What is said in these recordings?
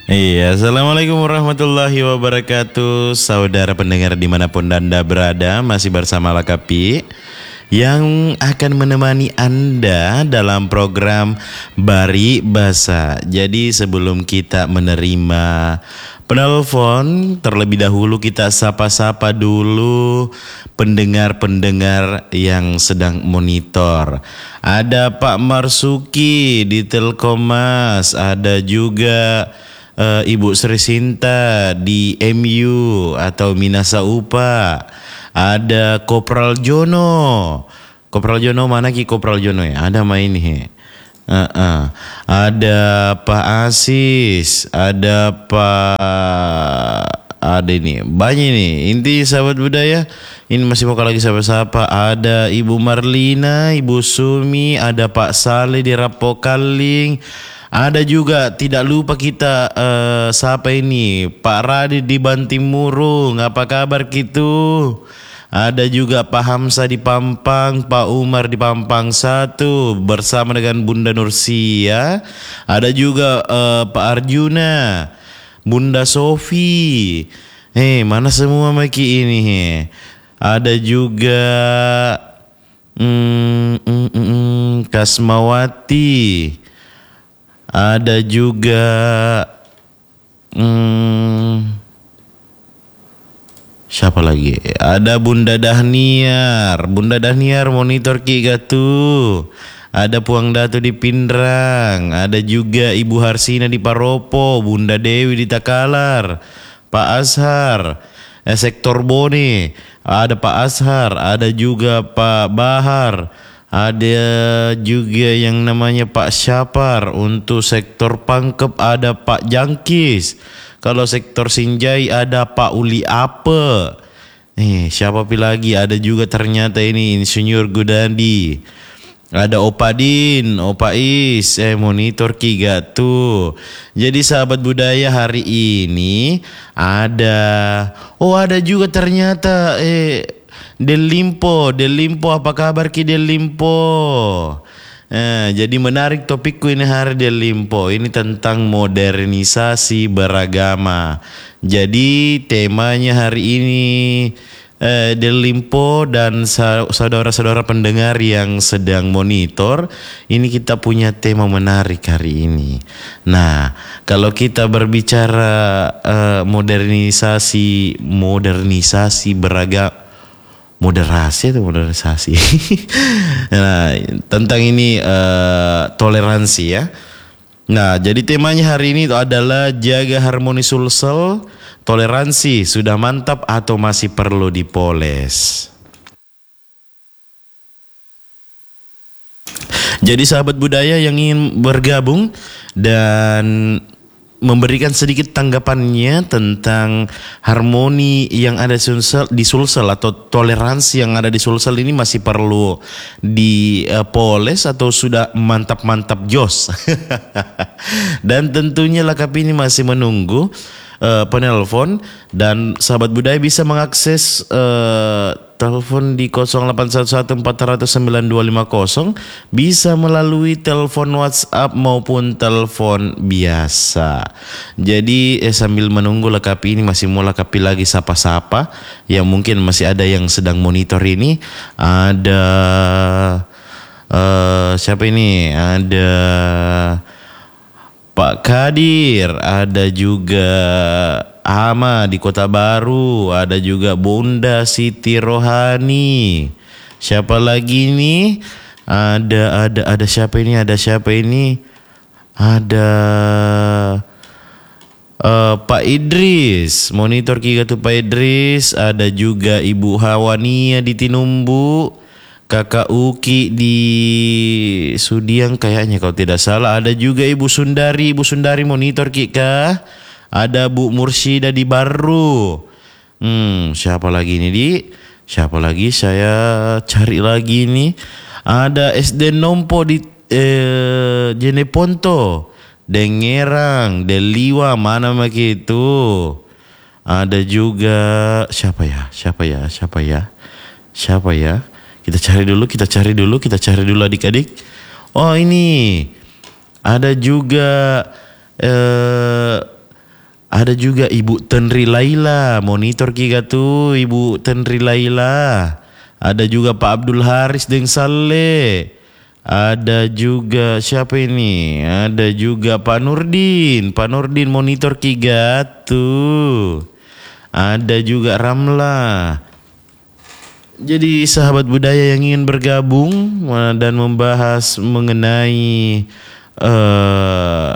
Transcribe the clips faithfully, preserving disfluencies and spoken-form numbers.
Iya, assalamualaikum warahmatullahi wabarakatuh. Saudara pendengar dimanapun Anda berada, masih bersama Lakapi yang akan menemani Anda dalam program Bari Basa. Jadi sebelum kita menerima penelpon, terlebih dahulu kita sapa-sapa dulu pendengar-pendengar yang sedang monitor. Ada Pak Marsuki di Telkomas, ada juga Uh, Ibu Sri Sinta di M U atau Minasa Upa. Ada Kopral Jono. Kopral Jono mana ki Kopral Jono ya? Ada main nih. Uh -uh. Ada Pak Asis, ada Pak, ada ini banyak nih. Inti sahabat budaya. Ini masih mau lagi siapa-siapa. Ada Ibu Marlina, Ibu Sumi, ada Pak Saleh di Rapokaling. Ada juga tidak lupa kita uh, siapa ini Pak Radit di Bantimurung, apa kabar gitu? Ada juga Pak Hamsa di Pampang, Pak Umar di Pampang satu bersama dengan Bunda Nursia. Ada juga uh, Pak Arjuna, Bunda Sofi. Eh mana semua maki ini? He? Ada juga mm, mm, mm, mm, Kasmawati. Ada juga hmm, siapa lagi? Ada Bunda Dahniar, Bunda Dahniar monitor Ki Gatu. Ada Puang Datu di Pindrang, ada juga Ibu Harsina di Paropo, Bunda Dewi di Takalar, Pak Ashar, eh, Sektor Bone, ada Pak Ashar, ada juga Pak Bahar. Ada juga yang namanya Pak Syapar. Untuk sektor Pangkep ada Pak Jangkis. Kalau sektor Sinjai ada Pak Uli Ape. Eh, siapa lagi? Ada juga ternyata ini Insinyur Gudandi. Ada Opadin, Opais, eh monitor Kiga tuh. Jadi sahabat budaya hari ini ada, oh ada juga ternyata eh Del Limpo, Del Limpo apa kabar Ki Del Limpo? Nah, jadi menarik topikku ini hari Del Limpo. Ini tentang modernisasi beragama. Jadi temanya hari ini eh, Del Limpo dan saudara-saudara pendengar yang sedang monitor. Ini kita punya tema menarik hari ini. Nah, kalau kita berbicara eh, modernisasi, modernisasi beragama. Moderasi atau modernisasi? Nah, tentang ini uh, toleransi ya. Nah, jadi temanya hari ini itu adalah jaga harmoni Sulsel, toleransi sudah mantap atau masih perlu dipoles. Jadi sahabat budaya yang ingin bergabung dan memberikan sedikit tanggapannya tentang harmoni yang ada di Sulsel, di Sulsel atau toleransi yang ada di Sulsel ini masih perlu dipoles atau sudah mantap-mantap jos. Dan tentunya Lakapi ini masih menunggu uh, penelpon dan sahabat budaya bisa mengakses uh, telepon di nol delapan satu satu empat nol nol sembilan dua lima nol, bisa melalui telepon WhatsApp maupun telepon biasa. Jadi eh, sambil menunggu Lakapi ini masih mau Lakapi lagi sapa-sapa yang mungkin masih ada yang sedang monitor ini. Ada uh, siapa ini? Ada Pak Kadir, ada juga Ama di Kota Baru, ada juga Bunda Siti Rohani. Siapa lagi nih? Ada ada ada siapa ini? Ada siapa ini? Ada uh, Pak Idris, monitor Kiga tuh Pak Idris. Ada juga Ibu Hawania di Tinumbu, Kakak Uki di Sudiang kayaknya kalau tidak salah. Ada juga Ibu Sundari, Ibu Sundari monitor Kika. Ada Bu Mursida di Baru. Hmm, siapa lagi ini di? Siapa lagi? Saya cari lagi nih. Ada S D Nompo di eh, Jeneponto, Dengerang, Deliwa, mana begitu? Ada juga siapa ya? Siapa ya? Siapa ya? Siapa ya? Kita cari dulu, kita cari dulu, kita cari dulu adik-adik. Oh ini ada juga eh, Ada juga Ibu Tenri Laila, monitor Kiga tuh Ibu Tenri Laila. Ada juga Pak Abdul Haris Deng Saleh. Ada juga siapa ini? Ada juga Pak Nurdin, Pak Nurdin monitor Kiga tuh. Ada juga Ramla. Jadi sahabat budaya yang ingin bergabung dan membahas mengenai uh,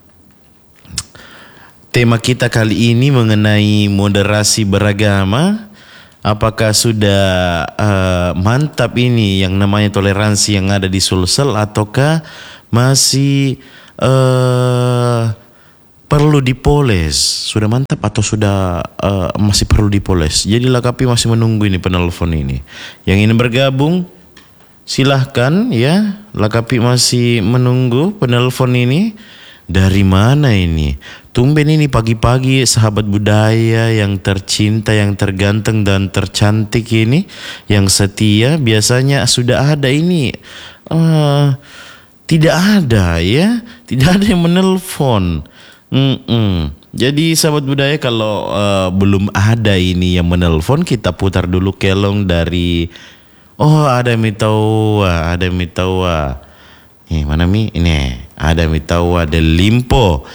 tema kita kali ini mengenai moderasi beragama, apakah sudah uh, mantap ini yang namanya toleransi yang ada di Sulsel ataukah masih uh, perlu dipoles? Sudah mantap atau sudah uh, masih perlu dipoles? Jadi Lakapi masih menunggu ini penelpon ini. Yang ingin bergabung silahkan ya. Lakapi masih menunggu penelpon ini. Dari mana ini? Tumben ini pagi-pagi sahabat budaya yang tercinta, yang terganteng dan tercantik ini, yang setia, biasanya sudah ada ini. Uh, tidak ada ya, tidak ada yang menelpon. Mm-mm. Jadi sahabat budaya kalau uh, belum ada ini yang menelpon, kita putar dulu kelong dari. Oh ada Mitawa, ada Mitawa. Nih mana mi? Ini ada Mitawa Del Limpo.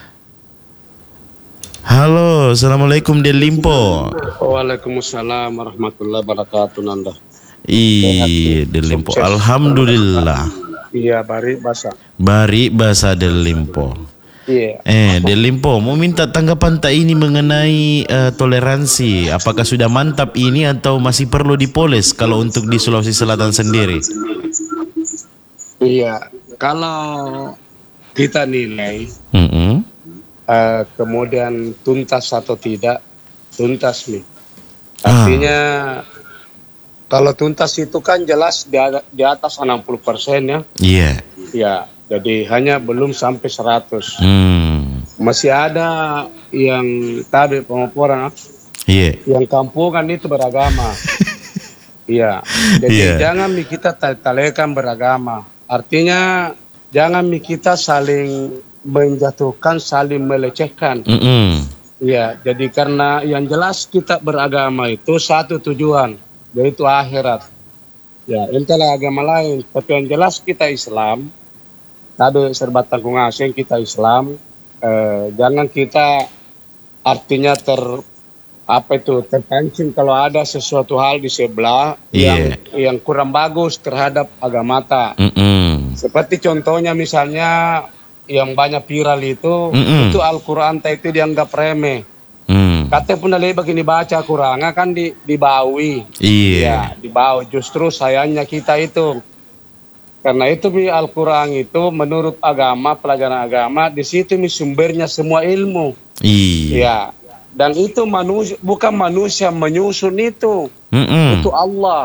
Halo, assalamualaikum Del Limpo. Waalaikumsalam warahmatullahi wabarakatuh Nanda. Iya Del Limpo. Alhamdulillah. Iya bari basa. Bari basa Del Limpo. Iya. Eh Del Limpo mau minta tanggapan tak ini mengenai uh, toleransi. Apakah sudah mantap ini atau masih perlu dipoles kalau untuk di Sulawesi Selatan sendiri? Iya, kalau kita nilai Mm-hmm. uh, kemudian tuntas atau tidak, tuntas nih. Artinya ah. kalau tuntas itu kan jelas di, di atas enam puluh persen ya. Iya. Yeah. Ya, jadi hanya belum sampai seratus. Hmm. Masih ada yang tadi pengoporan, yeah. yang kampungan itu beragama. Iya, jadi yeah. jangan kita talekan beragama. Artinya jangan kita saling menjatuhkan, saling melecehkan. Mm-hmm. Ya, jadi karena yang jelas kita beragama itu satu tujuan, yaitu akhirat. Ya, entahlah agama lain, tapi yang jelas kita Islam. Tadi serba tanggung asing kita Islam. Eh, jangan kita artinya ter apa itu terpancing kalau ada sesuatu hal di sebelah yeah. yang yang kurang bagus terhadap agama ta. Mm-mm. Seperti contohnya misalnya yang banyak viral itu, Mm-mm. itu Al-Quran itu dianggap remeh. Mm. Katanya pun lagi begini baca Quran kan di dibawi, yeah. ya dibawa. Justru sayangnya kita itu karena itu mi Al-Quran itu menurut agama, pelajaran agama di situ mi sumbernya semua ilmu. Iya. Yeah. Dan itu manusia, bukan manusia menyusun itu, Mm-mm. itu Allah.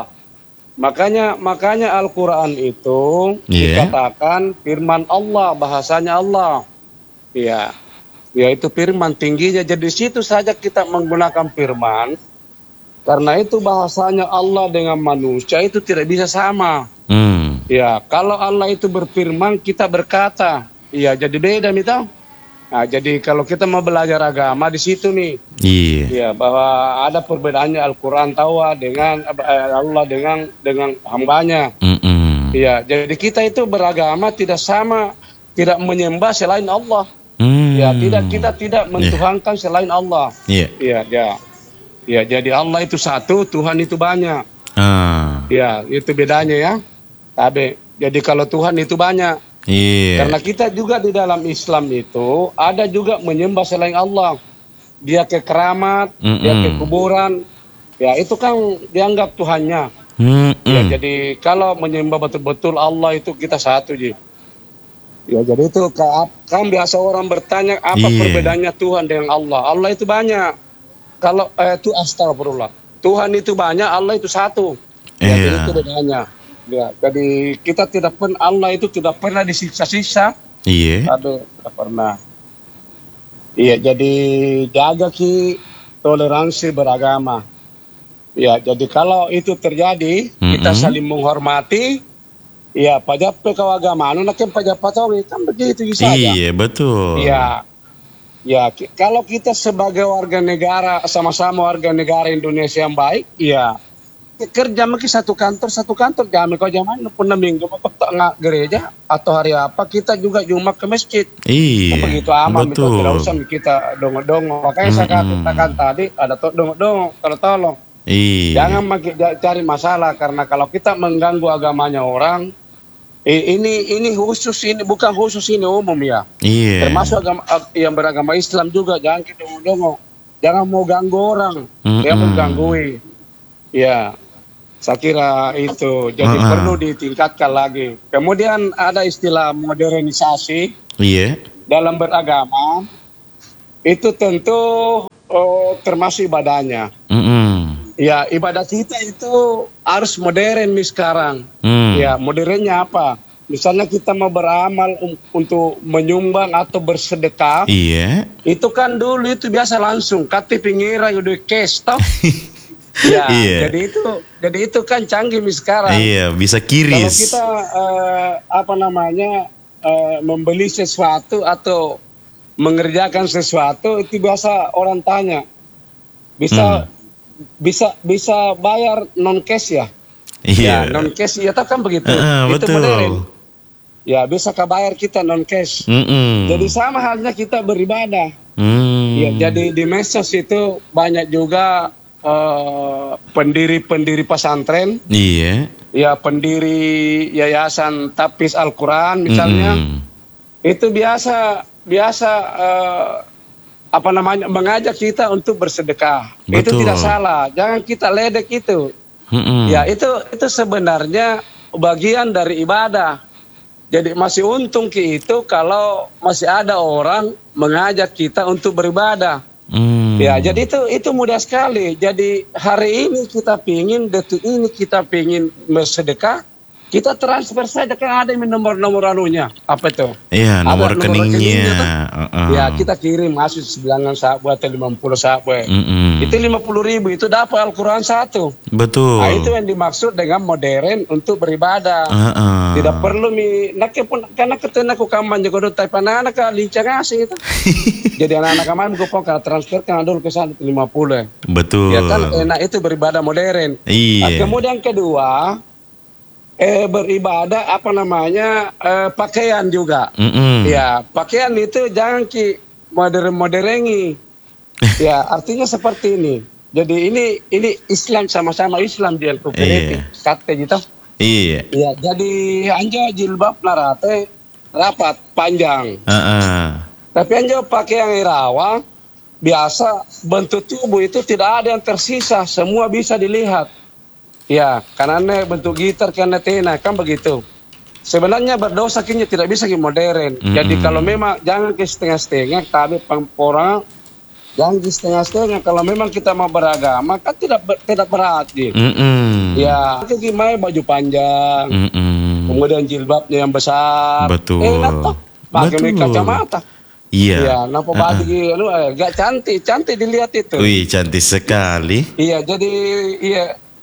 Makanya makanya Al-Quran itu yeah. dikatakan firman Allah, bahasanya Allah. Ya, yaitu firman tingginya. Jadi situ saja kita menggunakan firman. Karena itu bahasanya Allah dengan manusia itu tidak bisa sama. Mm. Ya, kalau Allah itu berfirman, kita berkata, ya jadi beda nih. Nah, jadi kalau kita mau belajar agama di situ nih, iya, yeah. bahwa ada perbedaannya Al-Quran tawa dengan Allah dengan dengan hambanya, iya. Yeah, jadi kita itu beragama tidak sama, tidak menyembah selain Allah, mm. ya tidak kita tidak mentuhankan yeah. selain Allah, iya, yeah. ya, ya, ya. Jadi Allah itu satu, Tuhan itu banyak, ah. ya itu bedanya ya, tapi jadi kalau Tuhan itu banyak. Yeah. Karena kita juga di dalam Islam itu ada juga menyembah selain Allah. Dia ke keramat, Mm-mm. dia ke kuburan. Ya itu kan dianggap Tuhannya. Ya, jadi kalau menyembah betul-betul Allah itu kita satu Ji. Ya jadi itu kan biasa orang bertanya apa yeah. perbedaannya Tuhan dengan Allah. Allah itu banyak. Kalau eh, itu astagfirullah. Tuhan itu banyak, Allah itu satu. Ya, yeah. Jadi itu bedanya. Ya, jadi kita tidak pernah Allah itu tidak pernah disiksa-siksa. Iya. Aduh, tidak pernah. Iya, jadi jaga ki toleransi beragama. Ya, jadi kalau itu terjadi, mm-hmm. kita saling menghormati. Ya, pajak kau agama, anu nak pajak patawi kan begitu saja. Iya, betul. Iya. Ya, ki- kalau kita sebagai warga negara, sama-sama warga negara Indonesia yang baik, ya kerja mungkin satu kantor, satu kantor kami kau zaman pun minggu apa nggak gereja atau hari apa kita juga cuma ke masjid. Kan Iya, begitu aman itu tidak betul. usah kita dongo-dongo. Makanya saya Mm-mm. katakan tadi ada to dongo-dongo kalau tolong. Iya, Jangan maki- ja- cari masalah karena kalau kita mengganggu agamanya orang, i- ini ini khusus ini bukan khusus ini umum ya. iya. Termasuk agama, ag- yang beragama Islam juga jangan kita dongo-dongo. Jangan mau ganggu orang, dia mau Mm-mm. gangguin. Ya, saya kira itu. Jadi Uh-uh. perlu ditingkatkan lagi. Kemudian ada istilah modernisasi Iya. dalam beragama. Itu tentu oh, termasuk ibadahnya. Mm-mm. Ya, ibadah kita itu harus modern nih sekarang. Mm. Ya, modernnya apa? Misalnya kita mau beramal um- untuk menyumbang atau bersedekah, Iya. itu kan dulu itu biasa langsung K T P ngira udah cash toh. Ya, Iya. jadi itu jadi itu kan canggih nih sekarang. Iya, bisa Kalau kiris. kita eh, apa namanya eh, membeli sesuatu atau mengerjakan sesuatu itu biasa orang tanya bisa bisa bisa bayar non cash ya? Iya. Ya non cash ya kan begitu. Heeh, Itu betul. modern. Ya bisa bayar kita non cash. Mm-mm. Jadi sama halnya kita beribadah. Mm. Ya jadi di medsos itu banyak juga eh, pendiri-pendiri pesantren, Iya. ya pendiri yayasan Tapis Al-Quran misalnya, Mm-mm. itu biasa biasa eh, apa namanya mengajak kita untuk bersedekah. Itu Betul. tidak salah, jangan kita ledek itu. Mm-mm. Ya itu itu sebenarnya bagian dari ibadah. Jadi masih untung ki itu kalau masih ada orang mengajak kita untuk beribadah. Mm. Ya, jadi itu itu mudah sekali. Jadi hari ini kita pingin, detik ini kita pingin bersedekah, kita transfer saja kan ada nomor-nomor anunya. Apa itu? Iya, Ada nomor rekeningnya. rekeningnya tuh. Heeh. Ya, kita kirim masuk sebilangan sahabat atau lima puluh sahabat. Mm-mm. Itu lima puluh ribu itu dapat Al-Quran satu. Betul. Nah, itu yang dimaksud dengan modern untuk beribadah. Heeh. Tidak perlu mi nak pun karena ketena ku kaman juga do tai panana ka lincang asing itu. Jadi anak-anak kemarin gue pokok transfer kan dulu ke sana lima puluh. Betul. Ya kan enak itu beribadah modern. Nah, Iya. kemudian kedua eh beribadah apa namanya eh, pakaian juga. Mm-mm. Ya, pakaian itu jangan ki modern-moderni. Ya, artinya seperti ini. Jadi ini ini Islam sama-sama Islam di L K P P. Iya. Kata gitu. Iya. Ya, jadi anja jilbab narate rapat panjang. Heeh. Tapi anja pakai yang irawa biasa bentuk tubuh itu tidak ada yang tersisa, semua bisa dilihat. Ya, karena bentuk gitar karena tena kan begitu. Sebenarnya berdosa kini tidak bisa ke modern. Mm-mm. Jadi kalau memang jangan ke setengah-setengah, tapi orang jangan ke setengah-setengah. Kalau memang kita mau beragama kan tidak ber- tidak berat gitu. Mm-mm. Ya, itu gimana baju panjang, Mm-mm. kemudian jilbabnya yang besar. Betul. Enak toh, pakai Betul. kacamata. Iya. Iya, nampak baju gitu, eh, gak cantik, cantik dilihat itu. Wih, cantik sekali. Iya, jadi iya.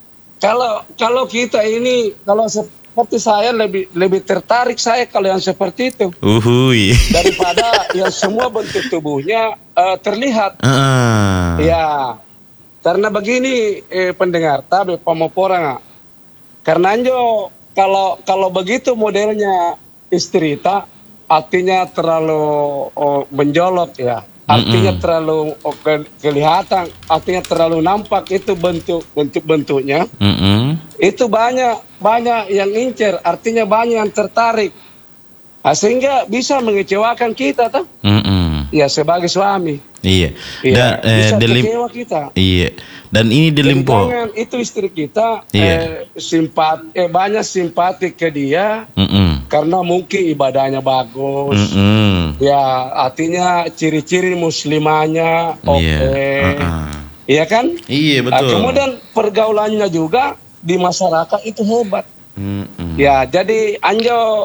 Kalau kalau kita ini kalau seperti saya lebih lebih tertarik saya kalau yang seperti itu Uhui. daripada yang semua bentuk tubuhnya eh, terlihat. Heeh. Ya, karena begini eh, pendengar, tapi pemoporan. Karena anjo kalau kalau begitu modelnya istri tak artinya terlalu oh, menjolok ya. Artinya Mm-mm. terlalu oh, ke- kelihatan, artinya terlalu nampak itu bentuk bentuk bentuknya. Mm-mm. Itu banyak banyak yang incer, artinya banyak yang tertarik. Nah, sehingga bisa mengecewakan kita tuh. Mm-mm. Ya sebagai suami. Iya. Iya, Dan eh, bisa delim- kecewa kita. Iya. Dan ini Jadi delimpo. jangan itu istri kita Iya. eh, simpat eh banyak simpati ke dia Mm-mm. karena mungkin ibadahnya bagus. Mm-mm. Ya, artinya ciri-ciri muslimahnya oke. Iya. Heeh. Iya kan? Iya, Nah, betul. kemudian pergaulannya juga di masyarakat itu hebat. Mm-mm. Ya, jadi anjo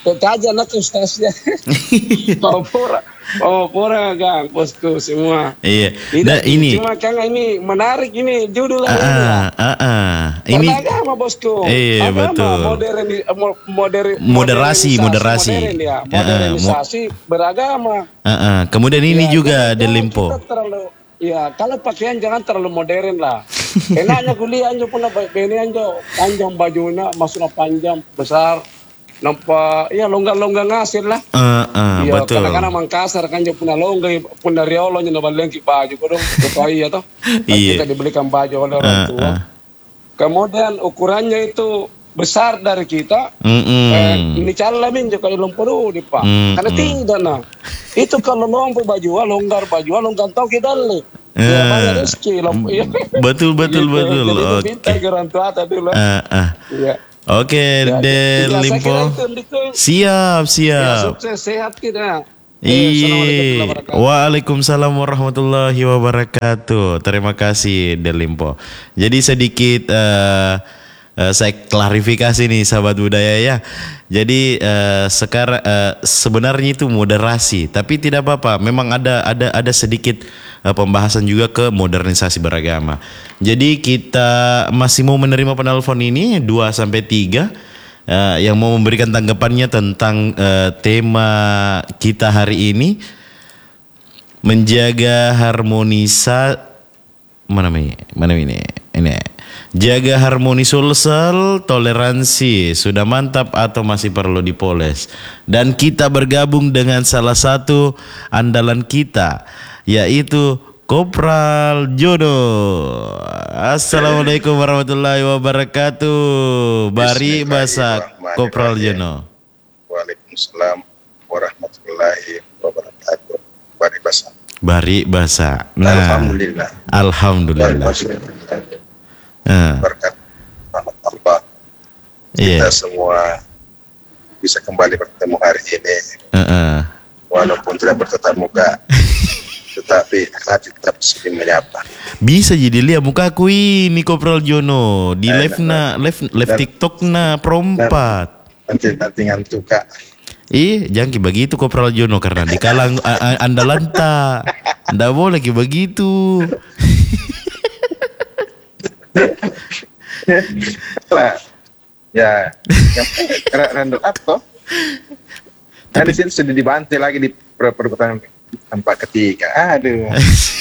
Kita aja nak Ustaznya. Mau pura, mau pura Kang, bosku semua. Iya. Tidak, Nah, ini cuma Kang ini menarik ini judul ah, ini. ah, ah, ah. Ini Beragama bosku. Iya, Agama, betul. Moderni, mo- moderi, Moderasi, moderasi. modern ya. Ya, ah, Modernisasi beragama. Ah, ah. Kemudian ini Ya, juga jangan- ada jangan limpo. kita terlalu, ya kalau pakaian jangan terlalu modern lah. Enaknya kuliah anjo pun ini anjo panjang bajunya, maksudnya panjang besar, nampak ya longgar-longgar ngasir lah. Ah, ah, Iya, betul. kadang-kadang Mangkasar kan dia punya longgar, punya riolo nya nobal lengki baju, kodong, betul iya toh. Kan Iya. kita dibelikan baju oleh orang Ah, tua. ah. Kemudian ukurannya itu besar dari kita. Mm-mm. Eh, ini cala minjo kalau lompo di pak. Mm, Karena mm. tidak nah. Itu kalau lompo baju, longgar baju, longgar tau kita le. Ah. Ya banyak rezeki lompo. Iya. Betul, betul, Gitu. betul. Jadi itu Oke. pintar ke orang tua tadi loh. Ah, ah. Iya. Oke, Ya, Del ya, saya Limpo. kira itu, itu. Siap, Ya, siap. sukses, sehat kita. Eh, Assalamualaikum Iya. warahmatullahi wabarakatuh. Waalaikumsalam warahmatullahi wabarakatuh. Terima kasih Del Limpo. Jadi sedikit eh, eh, saya klarifikasi nih sahabat budaya ya. Jadi eh, sekarang eh, sebenarnya itu moderasi, tapi tidak apa-apa. Memang ada ada ada sedikit eh, pembahasan juga ke modernisasi beragama. Jadi kita masih mau menerima penelpon ini dua sampai tiga. Uh, yang mau memberikan tanggapannya tentang uh, tema kita hari ini, menjaga harmonisa mana ini mana ini ini jaga harmoni sulsel, toleransi sudah mantap atau masih perlu dipoles. Dan kita bergabung dengan salah satu andalan kita, yaitu Kopral Jono. Assalamualaikum warahmatullahi wabarakatuh. Bari Basa Kopral Jono. Waalaikumsalam warahmatullahi wabarakatuh. Bari Basa. Bari Basa. Nah, Alhamdulillah. Bari alhamdulillah. Basa. Ah, Berkat rahmat Allah, iya. kita semua bisa kembali bertemu hari ini, Heeh. walaupun tidak bertatap muka, tetapi hati tetap saling menyapa. Bisa jadi lihat muka aku ini Kopral Jono di Nah, live na live live dan- TikTok na perompat. Nanti nanti ngantuk Kak. Ih, jangan ki begitu Kopral Jono karena di kalang a- a- andalan ta. Ndak boleh ki begitu. Lah, ya, yang random up toh. Nah, di sini sudah dibantai lagi di per- perbuatan tempat ketiga. Aduh.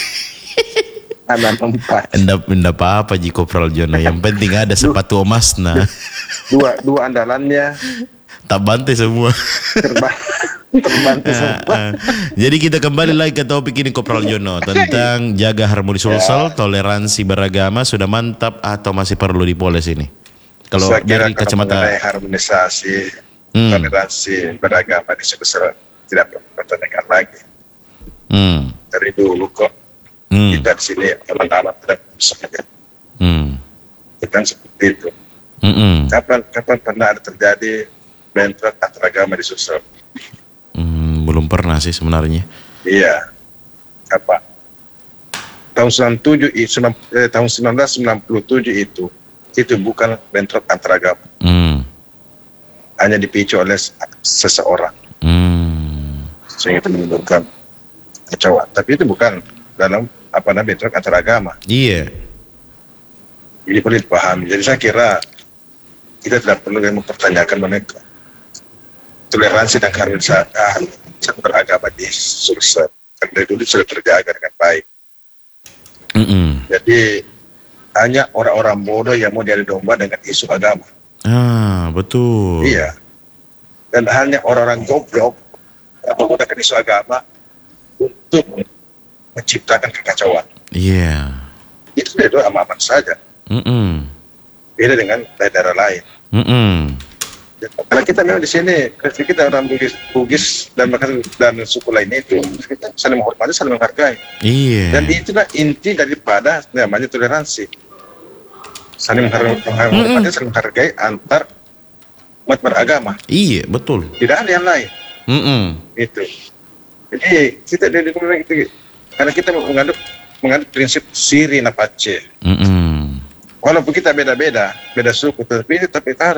Ada empat. Ndak ndak apa-apa ji Kopral Jono. Yang penting ada sepatu emasna. Dua dua andalannya Tak bantai semua. terba terbantu semua. Ah, jadi kita kembali lagi ke topik ini Kopral Jono tentang jaga harmoni sosial, toleransi beragama sudah mantap atau masih perlu dipoles ini? Kalau Saya kira dari kalau kacamata mengenai harmonisasi, Hmm. toleransi beragama di sebesar tidak perlu dipertanyakan lagi. hmm, Dari dulu kok hmm, kita di sini aman-aman tidak bisa. hmm, Kita seperti itu. hmm, hmm, Kapan kapan pernah ada terjadi bentrok antar agama di sosial? hmm, belum pernah sih sebenarnya. Iya. Apa? Tahun sembilan puluh tujuh i- sembilan- eh, tahun seribu sembilan ratus sembilan puluh tujuh itu itu bukan bentrok antar agama, Hmm, hanya dipicu oleh se- seseorang hmm, sehingga itu menimbulkan kecewaan. Tapi itu bukan dalam apa namanya bentrok antar agama. iya, Ini perlu dipahami. Jadi saya kira kita tidak perlu mempertanyakan mengenai toleransi dan harmonisasi beragama di Sulsel. Karena dari dulu sudah terjaga dengan baik. hmm, hmm. Jadi hanya orang-orang bodoh yang mau diadu domba dengan isu agama. Ah betul. Iya. Dan hanya orang-orang goblok yang menggunakan isu agama untuk menciptakan kekacauan. Iya. Itu itu aman-aman saja. Hmm, hmm, Beda dengan daerah lain. hmm, hmm. Kalau kita memang di sini, kalau kita orang Bugis, Bugis dan bahkan dan suku lain itu, kita saling menghormati, saling menghargai. Iya. Dan itulah inti daripada namanya toleransi. Saling menghar- menghormati, saling menghargai antar umat beragama. Iya betul. Tidak ada yang lain. Hmm, hmm. Itu. Jadi kita dari dulu gitu, karena kita menganut menganut prinsip siri napace. Hmm, hmm. Walaupun kita beda-beda, beda suku, tapi tapi kita harus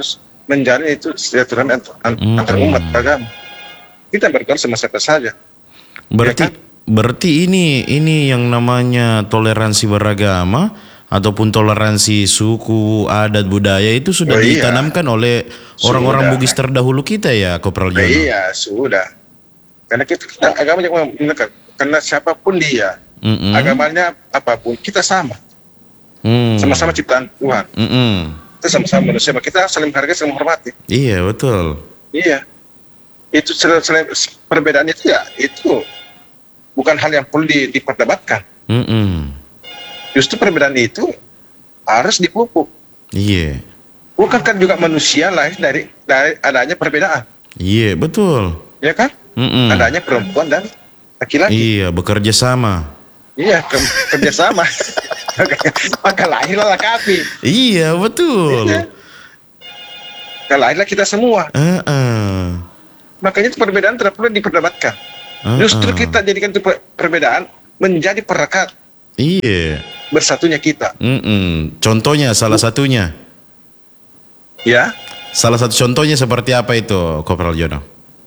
menjalin itu silaturahmi antar, Hmm. antar umat beragama. Kita bergaul sama siapa saja. Berarti Ya kan? berarti ini ini yang namanya toleransi beragama ataupun toleransi suku, adat, budaya itu sudah Oh, iya. ditanamkan oleh orang-orang Sudah. Bugis terdahulu kita ya, Kopral Nah, Jono. iya, sudah. Karena kita, kita agama yang mendekat. Karena siapapun dia, Mm-mm. agamanya apapun, kita sama. Hmm. Sama-sama ciptaan Tuhan. Mm-mm. Kita sama-sama manusia, kita saling menghargai, saling menghormati. Iya betul. Iya. Itu selain, selain perbedaan itu ya, itu bukan hal yang perlu di, diperdebatkan. Mm-mm. Justru perbedaan itu harus dipupuk. Iya. Bukankah juga manusia lahir dari dari adanya perbedaan, Iya betul. ya kan? Mm-mm. Adanya perempuan dan laki-laki. Iya bekerja sama. Iya, ke- kerjasama. Maka lahirlah laki. Iya betul. Iya. Maka lahirlah kita semua. Uh-uh. Makanya itu perbedaan tidak perlu diperdebatkan. Uh-uh. Justru kita jadikan itu per- perbedaan menjadi perekat Iya. bersatunya kita. Mm-mm. Contohnya salah satunya. Ya, Salah satu contohnya seperti apa itu, Kopral Jono?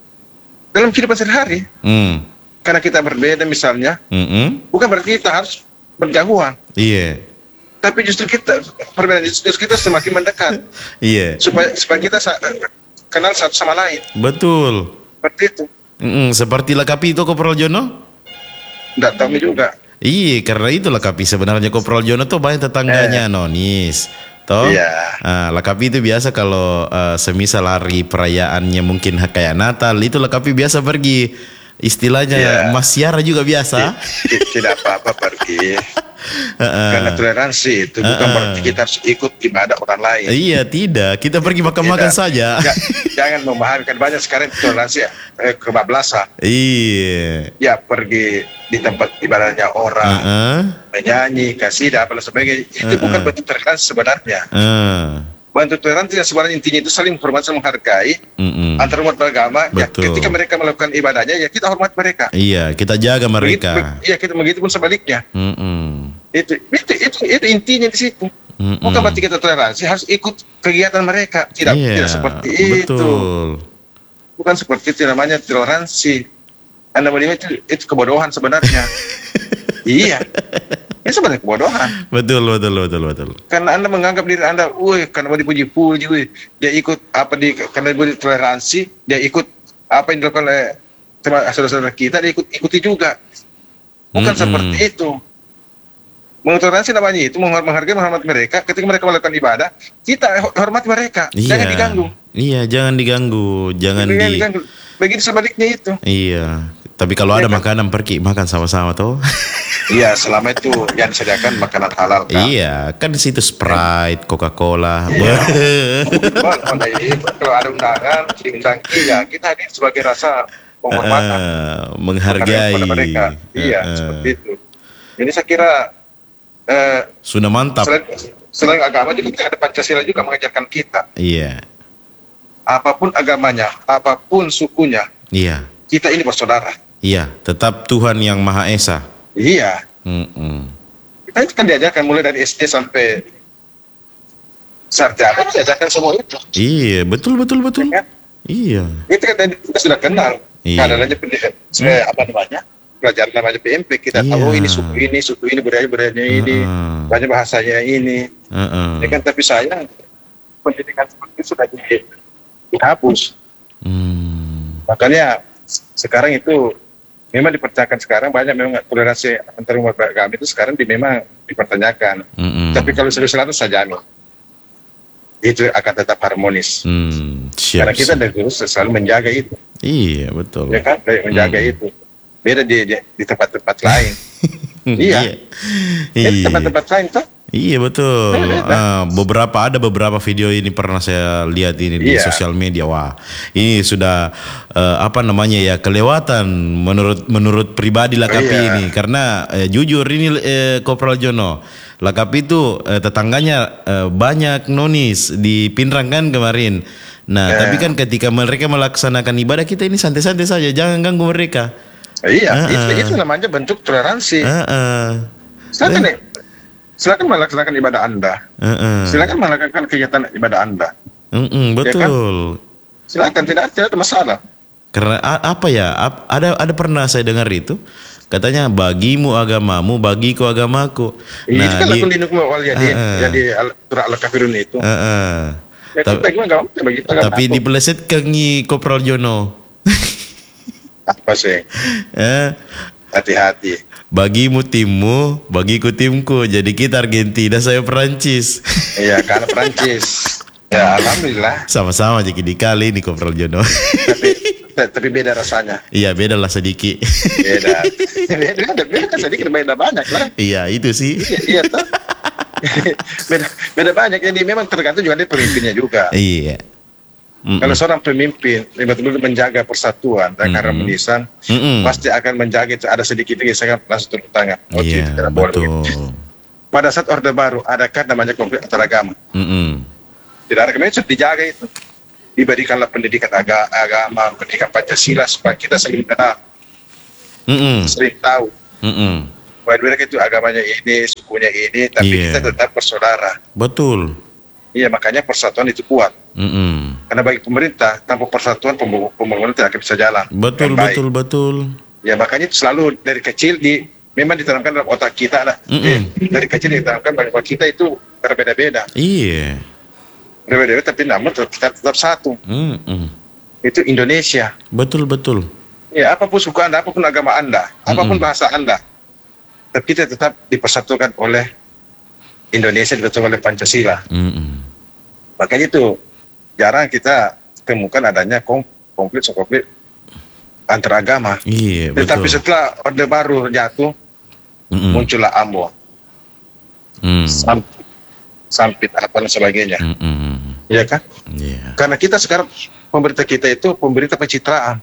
dalam kehidupan sehari-hari. Hmm. Karena kita berbeda misalnya, Mm-mm. bukan berarti kita harus berjauhan. Iya. Tapi justru kita, perbedaan justru kita semakin mendekat. Iya. Supaya, supaya kita sa- kenal satu sama lain. Betul. Seperti itu. Mm-mm. Seperti Lakapi itu, Kopral Jono? Tidak tahu juga. Iya, karena itu Lakapi sebenarnya Kopral Jono tuh banyak tetangganya nonis. Toh? Iya. Ah, Lakapi itu biasa kalau eh, semisal hari perayaannya mungkin kayak Natal, itu Lakapi biasa pergi. Istilahnya Iya. Mas Siara juga biasa. Ti- Tidak apa-apa pergi. Heeh. Karena toleransi itu bukan Uh-uh. berarti kita harus ikut ibadah orang lain. Iya, tidak. Kita pergi makan-makan Tidak. saja. Ja- Jangan memahamikan banyak sekarang toleransi eh, kebablasan. Iya. Ya pergi di tempat ibadahnya orang, Heeh. menyanyi, kasidah, apa dan sebagainya. Itu Uh-uh. bukan bentuk toleransi sebenarnya. Ah. Bentuk toleransi yang sebenarnya intinya itu saling hormat, saling menghargai Mm-mm. antar umat beragama. Ya, Betul. ketika mereka melakukan ibadahnya, ya kita hormat mereka. Iya, kita jaga Begitu, mereka. iya kita begitu pun sebaliknya. Mm-mm. Itu, itu, itu, itu intinya di situ. Mm-mm. Bukan berarti kita toleransi harus ikut kegiatan mereka. Tidak, Iya, tidak seperti itu. betul. Bukan seperti itu namanya toleransi. Anda melihat itu, itu kebodohan sebenarnya. Iya. Ini sebenarnya kebodohan. Betul, betul, betul, betul. Karena Anda menganggap diri Anda, wih, karena mau dipuji-puji, wih, dia ikut apa di karena dia toleransi, dia ikut apa yang dilakukan oleh teman saudara-saudara kita, dia ikut ikuti juga. Bukan Mm-mm. seperti itu. Mentoleransi namanya itu menghor- menghargai menghormati mereka. Ketika mereka melakukan ibadah, kita ho- hormati mereka. Iya. Jangan diganggu. Iya, jangan diganggu, jangan Jangan di. diganggu. Begitu sebaliknya itu. Iya. Tapi kalau ada Iya, kan? makanan pergi makan sama-sama toh. Iya, selama itu yang disediakan makanan halal. Kan? Iya, kan di situ Sprite, Coca-Cola. Iya. Wah, kalau itu, kalau ada undangan, diundang, iya, kita hadir sebagai rasa penghormatan Eh, menghargai. kepada mereka. Iya, Eh, eh. seperti itu. Jadi saya kira eh, Sudah mantap. selain, selain agama juga kita ada Pancasila juga mengajarkan kita. Iya. Apapun agamanya, apapun sukunya, Iya. kita ini bersaudara. Iya, tetap Tuhan yang Maha Esa. Iya. Mm-mm. Kita itu kan diajarkan mulai dari S D sampai sarjana, diajarkan semua itu. Iya, betul, betul, betul. Ya kan? Iya. Itu kan tadi kita sudah kenal. Iya. Kan adanya pendidikan, saya apa namanya? Pelajaran namanya P M P, kita Iya. tahu oh, ini suku ini, suku ini, budaya budayanya ini, Heeh. banyak bahasanya ini. Heeh. Ya kan, tapi sayang pendidikan seperti itu sudah di- dihapus. Hmm. Makanya sekarang itu memang dipertanyakan sekarang banyak memang toleransi antar umat beragama itu sekarang di, memang dipertanyakan. Mm-mm. Tapi kalau Sulawesi Selatan saya jamin itu akan tetap harmonis. Hmm, siap, Karena kita siap. dari dulu selalu menjaga itu, Iya, betul. ya kan, dari menjaga Hmm. itu. Beda di di, di tempat-tempat lain. Iya. Iya. Di tempat-tempat lain tuh. Iya betul. Beda. Ah, beberapa ada beberapa video ini pernah saya lihat ini di Iya. sosial media. Wah, ini sudah eh, apa namanya ya kelewatan menurut menurut pribadi Lakapi Iya. ini karena eh, jujur ini eh, Kopral Jono. Lakapi itu eh, tetangganya eh, banyak nonis di Pinrang kan kemarin. Nah, Iya. tapi kan ketika mereka melaksanakan ibadah kita ini santai-santai saja, jangan ganggu mereka. Iya, Ah, itu, ah. itu namanya bentuk toleransi. Heeh. Silakan nih. Silakan melaksanakan ibadah Anda. Heeh. Silakan melakukan kegiatan ibadah Anda. Mm-mm, betul. Silakan, tidak tidak ada masalah. Karena a- apa ya? ap- ada ada pernah saya dengar itu, katanya bagimu agamamu, bagiku agamaku. Nah, itu kan di- lakon lindung wal jadi Eh, eh. jadi al- surat al-kafirun itu. eh, eh. Ya, Ta- kita gimana enggak bagi kita kan tapi aku. dipelesetkan ni Kopral Jono. Apa sih? eh, Hati-hati. bagimu timmu, bagiku timku. Jadi kita Argentina, saya Perancis. Iya, karena Prancis. Ya, alhamdulillah. Sama-sama jadi dikali nih Kopral Jono. Tapi tapi beda rasanya. Iya, beda lah sedikit. Beda. Beda, beda kan sedikit beda banyak lah. Iya, itu sih. Iya, iya toh. beda, beda banyak. Jadi memang tergantung juga dari pemimpinnya juga. Iya. Mm-mm. Kalau seorang pemimpin betul-betul menjaga persatuan dan Mm-mm. keharmonisan, Mm-mm. pasti akan menjaga itu. Ada sedikit gesekan langsung turun tangan. Oh, Iya, tidak boleh. betul. Pada saat Orde Baru, adakah namanya konflik antar agama? Mm-mm. Tidak ada kemudian dijaga itu. Diberikanlah pendidikan aga- agama, pendidikan Pancasila supaya kita saling kenal, Mm-mm. sering tahu. Mm-mm. Bahwa mereka itu agamanya ini, sukunya ini, tapi Iya. kita tetap bersaudara. Betul. Iya, makanya persatuan itu kuat. Mm-mm. Karena bagi pemerintah, tanpa persatuan pembangun- pembangunan tidak akan bisa jalan. Betul, dengan baik. betul, betul. Ya makanya itu selalu dari kecil di memang ditanamkan dalam otak kita lah. Mm-mm. Eh, dari kecil ditanamkan bahwa kita itu berbeda-beda, Iya. berbeda-beda tapi namun tetap, kita tetap satu. Mm-mm. Itu Indonesia. Betul, betul. Ya apapun suku Anda, apapun agama Anda, apapun Mm-mm. bahasa Anda, tapi kita tetap dipersatukan oleh Indonesia, dipersatukan oleh Pancasila. Mm-mm. Makanya itu jarang kita temukan adanya kom- konflik konflik antar agama. Iya, Tetapi betul. setelah Orde Baru jatuh, Mm-mm. muncullah Ambon, Mm. sampit, sampit apa dan sebagainya, Mm-mm. ya kan? Iya. Karena kita sekarang pemerintah kita itu pemerintah pencitraan.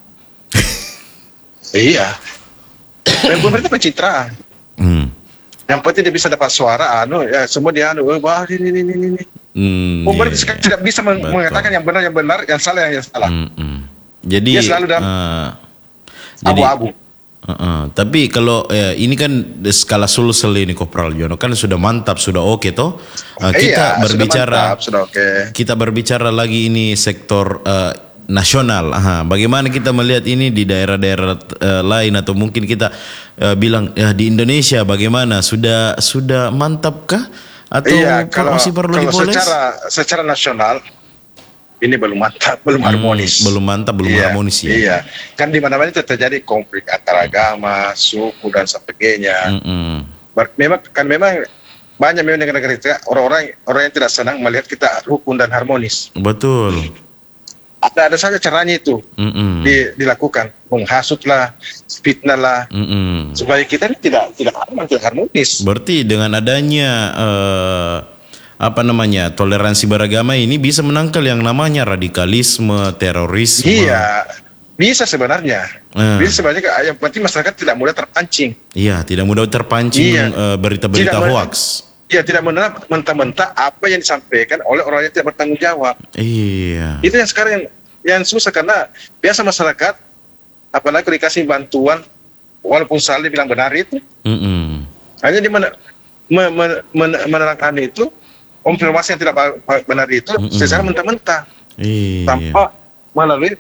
Iya, dan pemerintah pencitraan. Mm. Yang penting dia bisa dapat suara, anu ya semua dia anu, wah ini ini ini ini. Mm, Pemerintah iya. sekarang tidak bisa meng- Betul. mengatakan yang benar yang benar, yang salah yang salah. Mm-mm. Jadi Dia selalu dalam eh, jadi Abu-abu. uh-uh. Tapi kalau eh, ini kan skala Sulsel ini Kopral Jono kan sudah mantap, sudah oke toh. Eh, kita Iya, berbicara sudah mantap, sudah oke. kita berbicara lagi ini sektor eh, nasional. Aha, bagaimana kita melihat ini di daerah-daerah eh, lain atau mungkin kita eh, bilang ya di Indonesia bagaimana sudah sudah mantapkah atau Iya, kalau masih perlu kalau dipoles? secara secara nasional ini belum mantap, belum Hmm, harmonis. belum mantap, belum Iya, harmonis ya. Iya, kan di mana-mana itu terjadi konflik antar agama, suku dan sebagainya. Mm-mm. Ber- Memang kan memang banyak memang negara-negara kita orang-orang orang yang tidak senang melihat kita rukun dan harmonis. Betul. Ada ada saja caranya itu Mm-mm. di- dilakukan, menghasutlah, fitnahlah, Mm-mm. supaya kita ini tidak tidak aman, tidak harmonis. Berarti dengan adanya eh, apa namanya toleransi beragama ini bisa menangkal yang namanya radikalisme, terorisme. Iya, bisa sebenarnya. Eh. Bisa sebenarnya. Yang penting masyarakat tidak mudah terpancing. Iya, tidak mudah terpancing Iya. eh, berita-berita Tidak mudah- hoax. Ya tidak menerima mentah-mentah apa yang disampaikan oleh orang yang tidak bertanggung jawab. Iya. Itu yang sekarang yang, yang susah karena biasa masyarakat apalagi kalau dikasih bantuan walaupun salah dia bilang benar itu Mm-mm. hanya di men, men, men, men- menerangkan itu konfirmasi yang tidak ba- ba- benar itu Mm-mm. secara mentah-mentah Iya. tanpa melalui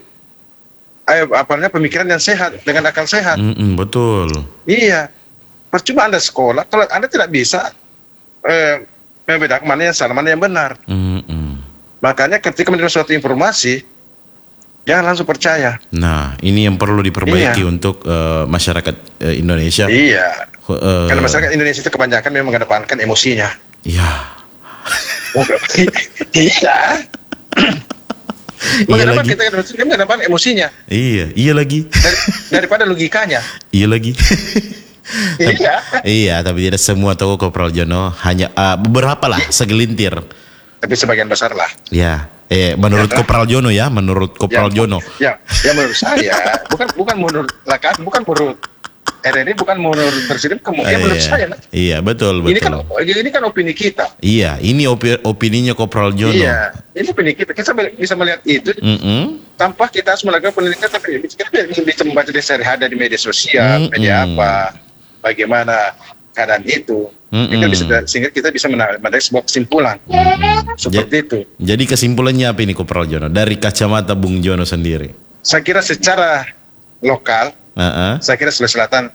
eh, apa namanya pemikiran yang sehat dengan akal sehat. Mm-mm, betul. Iya, percuma Anda sekolah kalau Anda tidak bisa eh, membedakan mana yang salah mana yang benar. Mm-mm. Makanya ketika menerima suatu informasi jangan langsung percaya. Nah, ini yang perlu diperbaiki Iya. untuk eh, masyarakat eh, Indonesia. Iya. Eh, Karena masyarakat Indonesia itu kebanyakan memang mengedepankan emosinya. Iya. Iya. Iya Mengedepan lagi. kita kita mengedepankan emosinya Iya, iya lagi. Dari- daripada logikanya. Iya lagi. Iya. Iya, tapi tidak semua toko Kopral Jono, hanya ah, beberapa lah, segelintir. Tapi sebagian besar lah. Ya, eh menurut Ya, Kopral Jono ya, menurut Kopral Ya, Jono. Ya, ya menurut saya bukan bukan menurut lakan, bukan menurut R R I, bukan menurut presiden, kemudian Eh, menurut iya. saya. Iya, betul, betul. Ini kan ini kan opini kita. Iya, ini opi- opininya Kopral Jono. Iya, ini opini kita. Kita bisa melihat itu Mm-mm. tanpa kita harus melakukan penelitian, tapi kita bisa membaca dari sehari-hari di media sosial, Mm-mm. media apa, bagaimana keadaan itu, Mm-mm. kita bisa, sehingga kita bisa menarik sebuah kesimpulan Mm-mm. seperti Ja- itu. Jadi kesimpulannya apa ini Kopral Jono dari kacamata Bung Jono sendiri? Saya kira secara lokal, Uh-uh. saya kira Sulawesi Selatan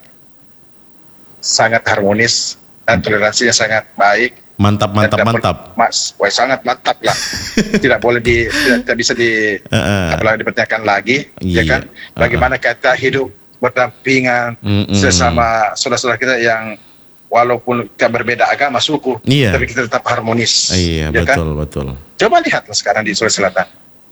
sangat harmonis dan toleransinya sangat baik. Mantap, mantap, Dan tidak mantap. perlu- Mas, wah, sangat mantap lah. Tidak boleh di, tidak, tidak bisa di, Uh-uh. apalagi dipertanyakan lagi, Iya. ya kan? Bagaimana kita hidup berdampingan Mm-mm. sesama saudara-saudara kita yang walaupun kita berbeda agama, suku, Iya. tapi kita tetap harmonis. Iya, ya kan? betul, betul. Coba lihatlah sekarang di Sulawesi Selatan.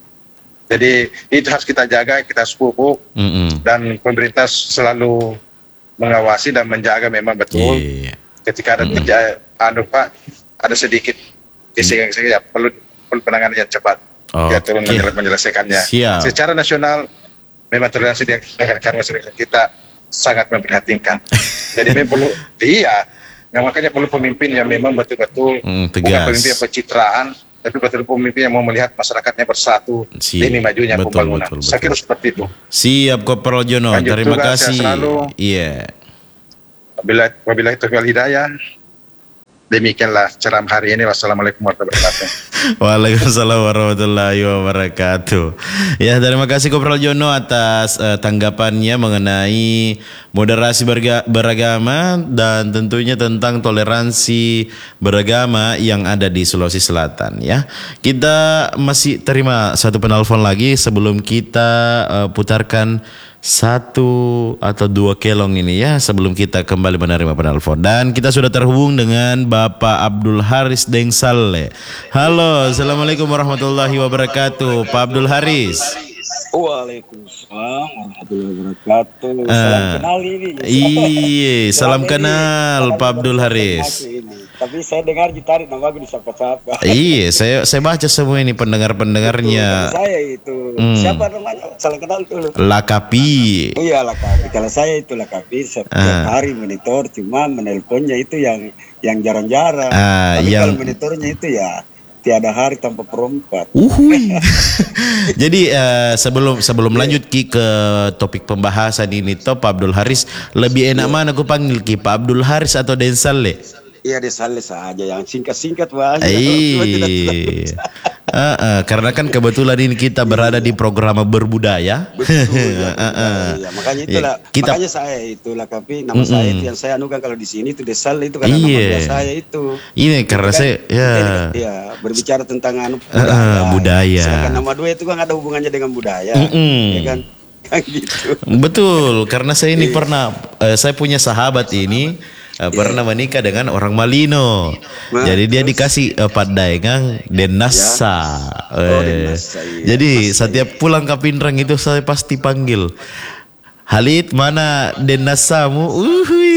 Jadi itu harus kita jaga, kita pupuk, Mm-mm. dan pemerintah selalu mengawasi dan menjaga memang betul. Iya. Ketika ada terjadi, anu Pak, ada sedikit gesekan-gesekan, ya perlu, perlu penanganan yang cepat. Oh, Ya turun oke. menjel- menyelesaikannya. Siap. Secara nasional, memang toleransi di karena masyarakat kita sangat memprihatinkan. Jadi memang perlu, iya, nah, makanya perlu pemimpin yang memang betul-betul Mm, bukan tegas. pemimpin yang pencitraan, tapi betul pemimpin yang mau melihat masyarakatnya bersatu Siap. demi majunya Betul, pembangunan. betul, Saya kira betul. seperti itu. Siap Kopral Jono, Lanjut terima tugas, kasih. sehat selalu. Iya. Wabillahi wabillahi taufiq wal hidayah. Demikianlah ceramah hari ini. Wassalamualaikum warahmatullahi wabarakatuh. Waalaikumsalam warahmatullahi wabarakatuh. Ya, terima kasih Kopral Jono atas eh, tanggapannya mengenai moderasi berga- beragama dan tentunya tentang toleransi beragama yang ada di Sulawesi Selatan ya. Kita masih terima satu penelpon lagi sebelum kita eh, putarkan satu atau dua kelong ini ya sebelum kita kembali menerima penelpon. Dan kita sudah terhubung dengan Bapak Abdul Haris Dengsale. Halo, assalamualaikum warahmatullahi wabarakatuh, Pak Abdul Haris. Waalaikumsalam warahmatullahi wabarakatuh. Salam Ah, kenal ini. Iya, salam Selama ini, kenal salam Pak Abdul kenal Haris. aku ini. Tapi saya dengar ditarik nama aku disapa-sapa. Iya, saya saya baca semua ini pendengar-pendengarnya. Kalau saya itu Hmm. siapa namanya? Salam kenal dulu. Lakapi. Iya Lakapi. Kalau saya itu Lakapi setiap Ah. hari monitor, cuma menelponnya itu yang yang jarang-jarang. Ah, Tapi yang- kalau monitornya itu ya tiada hari tanpa perempat. Uhui. Jadi eh, sebelum sebelum lanjut Ki ke topik pembahasan ini toh Pak Abdul Haris, lebih enak mana aku panggil Ki, Pak Abdul Haris atau Densale? Iya Desale saja yang singkat-singkat banyak. Cuma tidak- Iya. Ah, ah, karena kan kebetulan ini kita berada di program berbudaya. Betul ya, Ah, ah. ya, makanya Ya, itulah kita- makanya saya itulah tapi nama saya itu yang saya anukan kalau di sini itu Desal itu karena nama Iya. biasa saya itu. Ini karena Kan, saya ya. ya berbicara tentang anu Ah, ah, budaya. Sedangkan nama dua itu kan ada hubungannya dengan budaya. Mm-mm. Ya kan? Kan gitu. Betul, karena saya ini Iya. pernah eh, saya punya sahabat ini eh, pernah menikah dengan orang Malino. Nah, Jadi dia dikasih eh, padaengang Denasa. Oh, Eh, Denasa, iya. Jadi Mas, setiap pulang ke Pindrang itu saya pasti panggil. Halid, mana Denasamu? Uhui.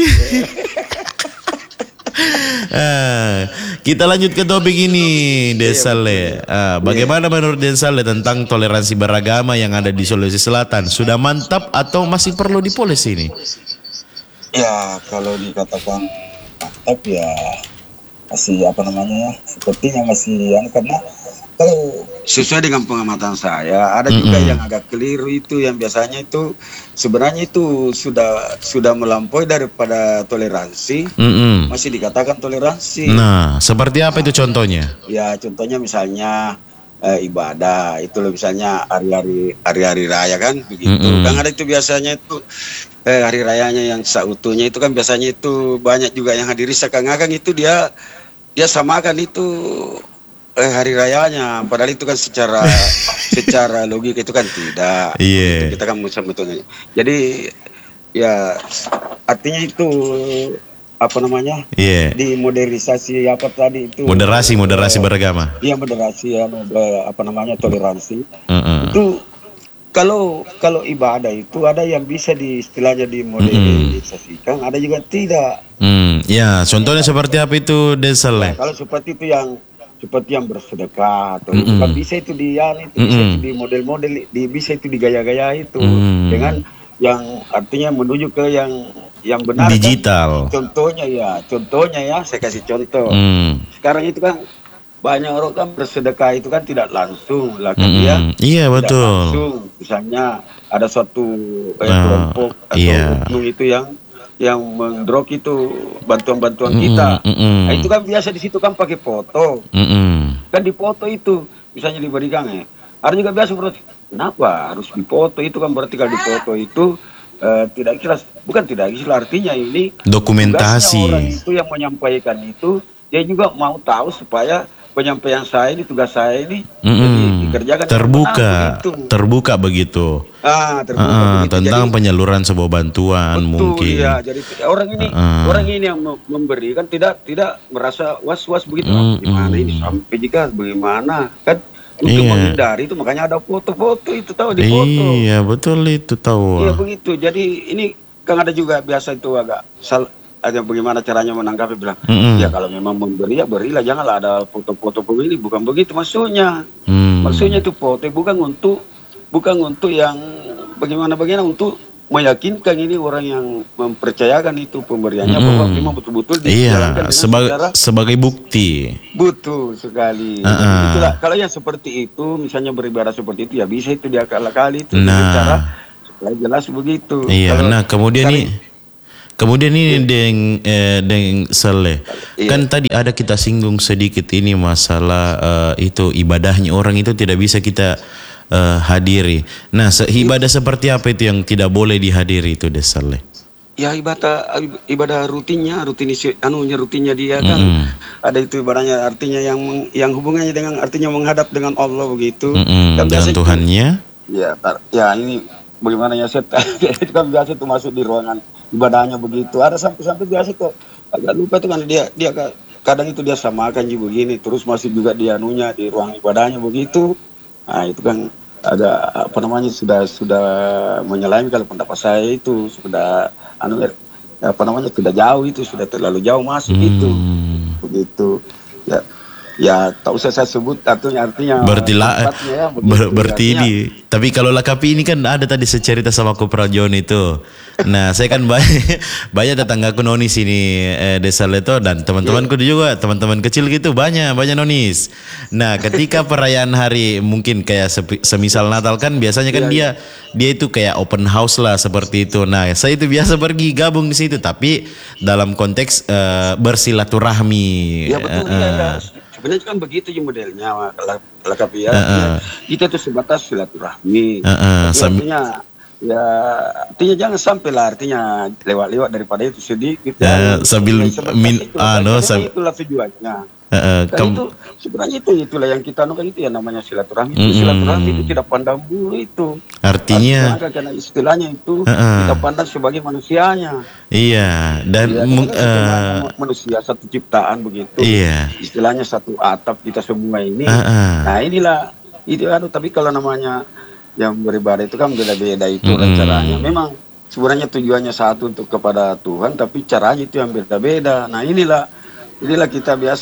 Ah, kita lanjut ke topik ini, Desale. Ah, bagaimana menurut Desale tentang toleransi beragama yang ada di Sulawesi Selatan? Sudah mantap atau masih perlu dipoles ini? Ya kalau dikatakan mantap ya masih apa namanya ya sepertinya masih anu karena kalau sesuai dengan pengamatan saya ada juga Mm-mm. yang agak keliru itu yang biasanya itu sebenarnya itu sudah sudah melampaui daripada toleransi Mm-mm. masih dikatakan toleransi. Nah, seperti apa itu contohnya? Ya contohnya misalnya eh, ibadah itu loh misalnya hari-hari hari-hari raya kan begitu. Mm-mm. Kan ada itu biasanya itu eh, hari rayanya yang seutuhnya itu kan biasanya itu banyak juga yang hadiri seakan-akan itu dia dia samakan itu eh, hari rayanya padahal itu kan secara secara logika itu kan tidak. Iya. Itu kita kan musuh-musuhnya. Jadi ya artinya itu apa namanya? Iya. Di modernisasi apa tadi itu Moderasi, moderasi eh, beragama. Iya moderasi ya eh, apa namanya toleransi Mm-mm. itu kalau kalau ibadah itu ada yang bisa di istilahnya dimodernisasikan ada juga tidak. Hmm, ya, contohnya seperti apa itu Desale? Kalau seperti itu yang seperti yang bersedekah atau Mm-mm. itu kan bisa itu di yang itu bisa Mm-mm. itu di model-model di bisa itu digaya-gaya itu Mm. dengan yang artinya menuju ke yang yang benar kan? Digital. Contohnya ya contohnya ya saya kasih contoh. Hmm. Sekarang itu kan banyak orang kan bersedekah itu kan tidak langsung lah kan Mm-mm. ya. Iya, Tidak betul. langsung. Misalnya ada suatu eh, Ah, kelompok atau iya. oknum itu yang yang mendrop itu bantuan-bantuan Mm-mm, kita. mm-mm. Nah, itu kan biasa di situ kan pakai foto. Mm-mm. Kan di foto itu misalnya diberikan ya. Ada juga biasa berarti kenapa harus dipoto itu kan berarti kalau di foto itu eh, tidak ikhlas, bukan tidak ikhlas artinya ini Dokumentasi. tugasnya orang itu yang menyampaikan itu dia juga mau tahu supaya penyampaian saya ini tugas saya ini Mm-mm. jadi dikerjakan dengan Terbuka, benar, begitu. terbuka begitu. Ah, terbuka Ah, begitu. tentang Jadi, penyaluran sebuah bantuan betul, mungkin. ya. Jadi orang ini Ah. orang ini yang mem- memberi kan tidak tidak merasa was-was begitu. Mm, Gimana mm. ini sampai jika bagaimana kan untuk Iya. menghindari itu makanya ada foto-foto itu tahu di foto. Iya, betul itu tahu. Iya begitu. Jadi ini kan ada juga biasa itu agak sal ada bagaimana caranya menanggapi bilang Mm-mm. ya kalau memang memberi ya berilah janganlah ada foto-foto pemilih bukan begitu maksudnya. Hmm. Maksudnya itu foto bukan untuk bukan untuk yang bagaimana-bagaimana untuk meyakinkan ini orang yang mempercayakan itu pemberiannya Mm-mm. bahwa memang betul-betul dijalankan Iya, dengan sebagai secara sebagai bukti. betul sekali. Uh-uh. Jadi itulah, kalau yang seperti itu misalnya beribadah seperti itu ya bisa itu diakal-akali itu Nah. dengan cara supaya jelas begitu. Iya, Kalau nah kemudian cari- nih, kemudian ini deng eh, deng Saleh, Iya. kan tadi ada kita singgung sedikit ini masalah eh, itu ibadahnya orang itu tidak bisa kita eh, hadiri. Nah, se- ibadah seperti apa itu yang tidak boleh dihadiri itu deh Saleh? ya ibadah ibadah rutinnya rutinisi anunya rutinnya dia kan Mm-mm. ada itu ibadahnya artinya yang meng- yang hubungannya dengan artinya menghadap dengan Allah begitu. Mm-mm, Kan dengan biasa itu- Tuhannya. Ya, tar- ya ini bagaimana ya Set? Itu kan biasa itu masuk di ruangan ibadahnya begitu. Ada sampai-sampai biasa tuh agak lupa tuh kan dia dia ka- kadang itu dia samakan juga begini terus masih juga dia anunya di ruang ibadahnya begitu. Nah, itu kan ada apa namanya sudah sudah menyelami kalau pendapat saya itu sudah anu apa namanya sudah jauh itu sudah terlalu jauh masuk itu. Hmm. Begitu. Ya ya tak usah saya sebut artinya artinya Berarti lah, tempatnya ya, begitu. ber- berarti Artinya- ini. Tapi kalau lakapi ini kan ada tadi secerita sama aku Prajon itu. Nah, saya kan banyak banyak tetanggaku nonis ini eh, desa Leto dan teman-temanku juga teman-teman kecil gitu banyak banyak nonis. Nah, ketika perayaan hari mungkin kayak sepi- semisal Natal kan biasanya kan dia dia itu kayak open house lah seperti itu. Nah, saya itu biasa pergi gabung di situ tapi dalam konteks eh, bersilaturahmi. Ya betul Eh, ya, eh. ya. Sebenarnya kan begitu ya modelnya lah lakapi ya. Heeh. Kita tuh sebatas silaturahmi. Heeh, Tapi sam- artinya ya artinya jangan sampai lah artinya lewat-lewat daripada itu sedikit. Ya, sambil Ya, sebatas min- itu. anu, Karena sam- itulah tujuannya. Eh, eh, Dan kem- itu sebenarnya itu itulah yang kita anukan itu ya namanya silaturahmi. Itu Mm-mm. silaturahmi itu tidak pandang bulu itu. Artinya Artinya, karena istilahnya itu Heeh. kita pandang sebagai manusianya. iya dan Ya, mung- kita eh, cuma manusia satu ciptaan begitu. iya. Istilahnya satu atap kita semua ini. Heeh. Nah inilah itu anu tapi kalau namanya yang beribadah itu kan beda-beda itu kan Mm-mm. caranya. Memang sebenarnya tujuannya satu untuk kepada Tuhan tapi caranya itu yang beda-beda. Nah inilah inilah kita biasa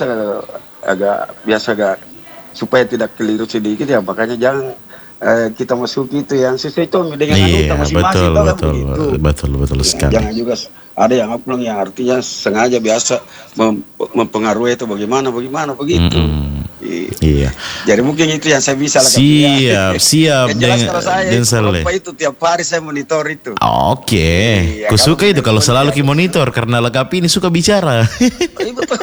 agak biasa agak supaya tidak keliru sedikit ya makanya jangan eh, kita masuk itu yang sesuai itu dengan anu Iya, kita masing-masing betul, tau kan betul, begitu. betul, betul Ya, sekali. jangan juga ada yang upload yang artinya sengaja biasa mem- mempengaruhi itu bagaimana bagaimana begitu. Mm-mm. Iya. Iya. Jadi mungkin itu yang saya bisa lakukan. Siap, siap, Yang jelas Den- kalau saya Den itu, Saleh. lupa itu tiap hari saya monitor itu. Oke, Iya, ku suka kamu itu kalau benar-benar selalu ya. ki monitor karena lengkapi ini suka bicara. Iya, betul.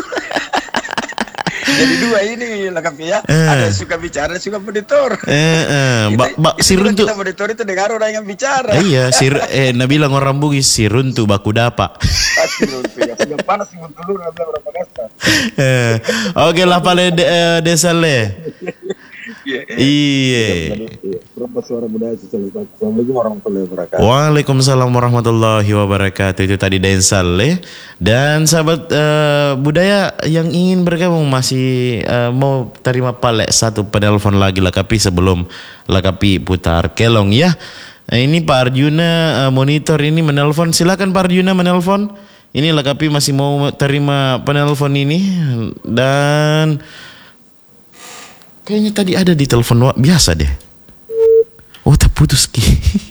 Jadi dua ini lengkap ya. Eh. Ada yang suka bicara, ada yang suka monitor. eh, eh, mbak, mbak Itu si juga runtu. kita monitor itu dengar orang yang bicara. Eh, iya, si eh Nabila orang Bugis si runtu baku dapa. Pasti runtuh ya. Sudah panas sih runtuh dulu nggak berapa kasta. Eh, Oke lah paling de, eh, desa le. Iya. Iya. Berapa suara budaya sosial. Assalamualaikum warahmatullahi wabarakatuh. Waalaikumsalam warahmatullahi wabarakatuh. Itu tadi Den Saleh. Dan sahabat eh, budaya yang ingin bergabung masih eh, mau terima palek satu penelpon lagi lakapi sebelum lakapi putar kelong ya. Eh, ini Pak Arjuna eh, monitor ini menelpon. Silakan Pak Arjuna menelpon. Ini lakapi masih mau terima penelpon ini dan kayaknya tadi ada di telepon wa- biasa deh. Oh, terputus ki.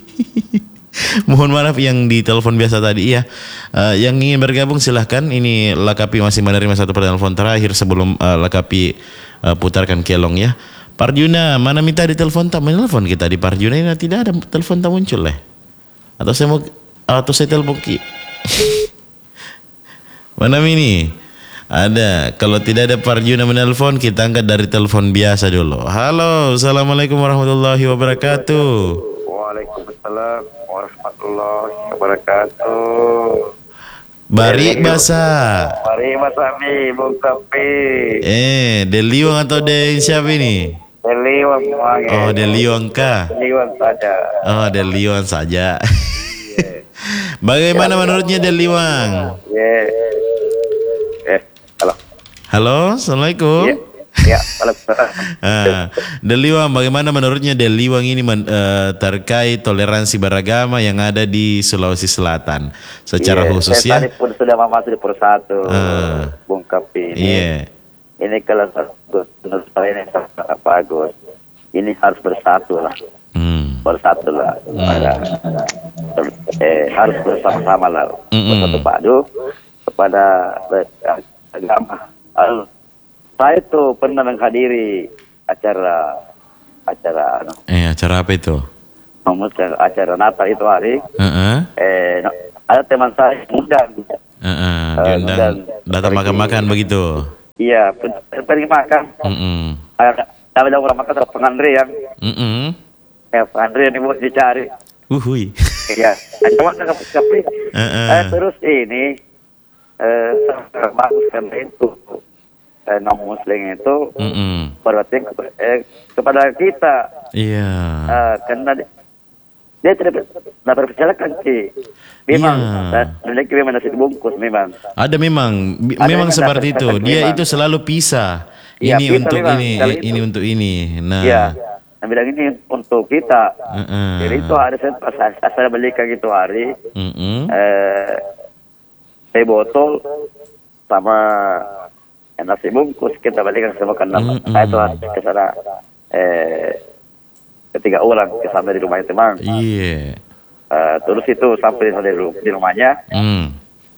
Mohon maaf yang di telepon biasa tadi ya. Eh, yang ingin bergabung silahkan. Ini lakapi masih menerima satu penelpon terakhir sebelum eh, lakapi eh, putarkan kelong ya. Parjuna, mana minta di telepon tak menelpon kita di Parjuna ini tidak ada telepon tak muncul eh. Atau saya mau atau saya telepon ki. Mana ini? Ada. Kalau tidak ada Parjuna menelpon, kita angkat dari telepon biasa dulu. Halo, assalamualaikum warahmatullahi wabarakatuh. Waalaikumsalam warahmatullahi wabarakatuh. Bari basa. Mari Mas Ami, Bung Kapi. Eh, Deliwang atau De siapa ini? Deliwang wangi. Oh, Deliwang kah? Deliwang saja. Oh, Deliwang saja. Bagaimana menurutnya Deliwang? Ye. Eh, halo. Halo, assalamualaikum. Iya. Ya, halo. Ah, Deliwang, bagaimana menurutnya Deliwang ini men, eh, terkait toleransi beragama yang ada di Sulawesi Selatan secara Iya, khusus saya ya? tadi pun sudah masuk di persatu, Ah. Bung Kapi. Ini, Iya. ini kalau satu menurut saya ini sangat bagus. Ini harus bersatu lah, Hmm. bersatu lah. Ada, eh, harus bersama-sama lah, Mm-mm. bersatu padu kepada eh, agama. Harus. Saya tuh pernah menghadiri acara acara anu, Eh, acara apa itu? memutar acara Natal itu hari. Heeh. Eh, no- ada teman saya undang. Heeh, Eh, diundang dan datang pergi. makan-makan begitu. Iya, per- pergi makan. Heeh. Ada ada orang makan sama pengandrian. Heeh. Ya, pengandrian ini buat dicari. Uhui. Iya, ada mana kapri. Heeh. Eh, terus ini eh sangat bagus karena itu eh, non muslim itu Heeh. berarti eh, kepada kita Iya. eh, karena dia, dia tidak tidak berpercayaan sih. Memang Iya. eh, memiliki memang nasi bungkus memang. Ada memang bi- Ada memang yang seperti datang- itu. datang Dia memang. itu selalu pisah. Iya, Ini pisah untuk memang. ini, Kalau ini itu- untuk ini. Nah. Iya. Yang bilang ini untuk kita. Heeh. Jadi itu hari saya pas saya, saya belikan itu hari Heeh. eh teh botol sama eh, nasi bungkus kita balikan sama karena Mm-mm. saya itu harus ke sana eh ketiga orang ke sana di rumahnya teman. Iya. Eh, terus itu sampai di, sana di ru- di rumahnya Hmm.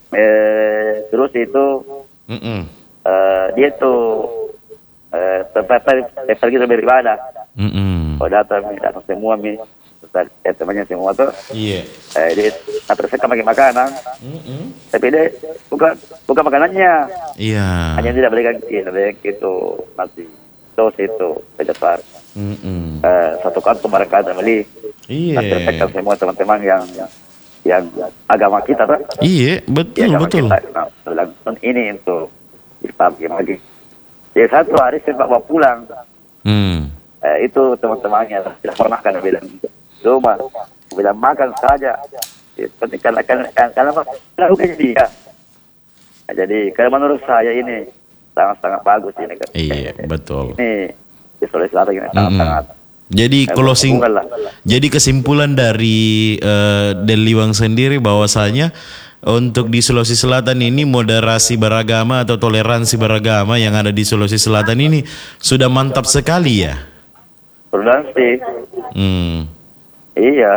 eh terus itu Heeh. eh, dia tuh eh tempat tempat pergi beribadah. Heeh. Oh datang datang semua mi eh, temannya semua tuh Iya. eh dia terus saya bagi makanan Heeh. tapi dia bukan bukan makanannya Iya. hanya tidak belikan belikan itu nasi tos itu besar Heeh. eh, satu kartu mereka ada beli Iya. tersekan semua teman-teman yang yang agama kita tuh Iya, betul, agama betul. kita nah, bilang, ini untuk kita bagi ya satu hari saya bawa pulang Hmm. eh, itu teman-temannya tidak pernah kan bilang rumah bilang makan saja ya, seperti karena karena karena lakukan dia nah, jadi kalau menurut saya ini sangat-sangat bagus ini kan Iya, betul. ini di Sulawesi Selatan ini sangat-sangat Jadi eh, closing, berhubungan lah. jadi kesimpulan dari eh, Deliwang sendiri bahwasanya untuk di Sulawesi Selatan ini moderasi beragama atau toleransi beragama yang ada di Sulawesi Selatan ini sudah mantap sekali ya. toleransi Hmm. iya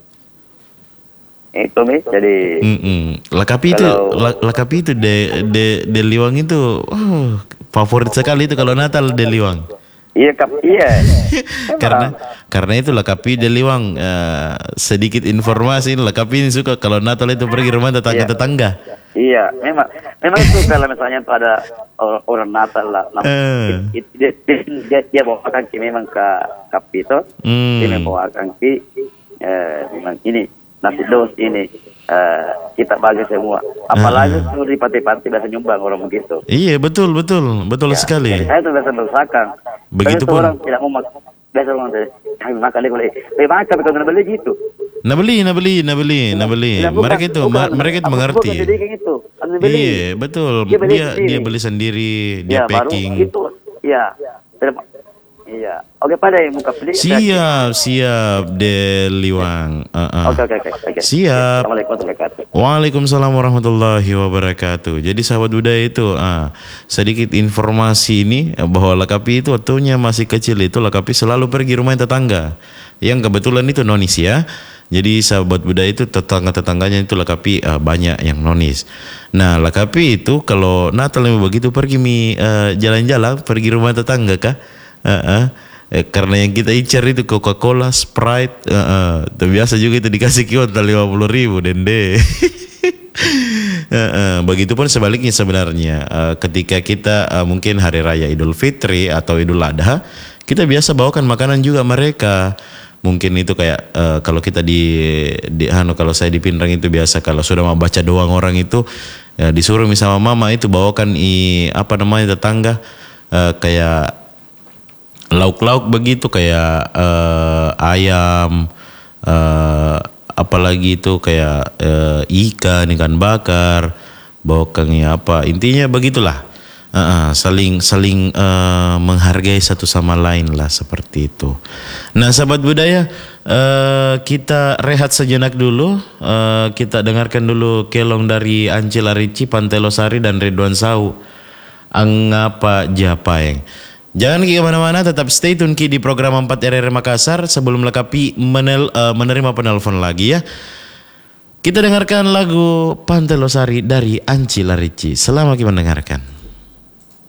itu nih jadi Mm-mm. Lakapi itu, Kalau- la- lakapi itu de, de, Deliwang itu, oh, favorit sekali itu kalau Natal Deliwang. iya kap iya karena karena itu Lakapi Deliwang eh, sedikit informasi Lakapi ini suka kalau Natal itu pergi rumah tetangga-tetangga. iya memang memang itu kalau misalnya itu ada or- orang Natal lah nam- Eh. it- it- dia, dia, dia bawa kaki memang ke kapi itu Hmm. dia membawa kaki eh, memang ini nasi dos ini eh, kita bagi semua apalagi Ah. tuh di panti-panti biasa nyumbang orang begitu. Iya betul betul betul Ya, sekali. jadi saya tuh biasa merasakan. Begitupun. Orang tidak mau makan. Biasa orang dari kami makan dia boleh. Eh makan kalau beli gitu. Nah beli, nah beli, nah beli, nah beli. Tidak, bukan, Mereka itu, bukan. ma- mereka itu Aku mengerti. bukan jadi kayak gitu. Harus beli. Iya betul. Dia beli Dia sendiri. dia beli sendiri, dia Ya, baru packing. itu. Iya. Terima- Iya. Oke pada yang muka beli. Siap, siap Deliwang. Uh, uh. Oke oke oke. oke. Siap. Assalamualaikum warahmatullahi wabarakatuh. Waalaikumsalam warahmatullahi wabarakatuh. Jadi sahabat budaya itu ah, sedikit informasi ini eh, bahwa Lakapi itu waktunya masih kecil itu Lakapi selalu pergi rumah tetangga yang kebetulan itu nonis ya. Jadi sahabat budaya itu tetangga-tetangganya itu Lakapi ah, banyak yang nonis. Nah Lakapi itu kalau Natal yang begitu pergi mi eh, jalan-jalan pergi rumah tetangga kah? Ah, ah. Eh, karena yang kita incar itu Coca-Cola, Sprite, uh, uh. biasa juga itu dikasih kuota lima puluh ribu dende. Uh, uh, begitupun sebaliknya sebenarnya uh, ketika kita uh, mungkin hari raya Idul Fitri atau Idul Adha, kita biasa bawakan makanan juga mereka. Mungkin itu kayak uh, kalau kita di, di anu kalau saya di Pindrang itu biasa kalau sudah mau baca doang orang itu ya, disuruh misalnya mama itu bawakan i apa namanya tetangga uh, kayak lauk-lauk begitu kayak uh, ayam, uh, apalagi itu kayak uh, ikan ikan bakar, bawakan ya apa intinya begitulah. Uh, saling saling uh, menghargai satu sama lain lah seperti itu. Nah sahabat budaya, uh, kita rehat sejenak dulu. Uh, kita dengarkan dulu kelong dari Ancil Arici, Pantai Losari dan Ridwan Sau, Angapa Japaeng. Jangan pergi kemana-mana, tetap stay tune Ki di program empat R R Makassar. Sebelum lengkapi menel, uh, menerima penelpon lagi ya, kita dengarkan lagu Pantai Losari dari Ancil Arici. Selamat mendengarkan.